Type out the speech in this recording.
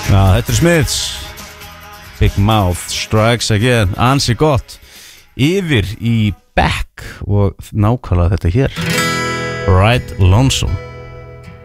Já, þetta Smiths Big Mouth Strikes Again Ansi gott Yfir í Beck Og nákvæmlega þetta hér Ride Lonesome